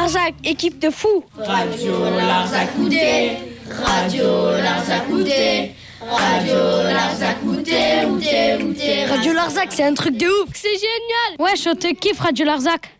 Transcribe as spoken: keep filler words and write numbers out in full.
Larzac, équipe de fous. Radio Larzac Outé, Radio Larzac Outé, Radio Larzac Outé, Outé, Outé. Radio Larzac, c'est un truc de ouf. C'est génial. Ouais, je te kiffe Radio Larzac.